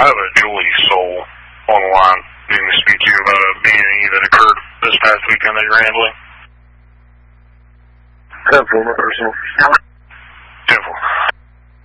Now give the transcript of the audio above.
I have a Julie Soul on the line. Needing to speak to you about a B&E that occurred this past weekend that you're handling. 10-4 Motor Soul.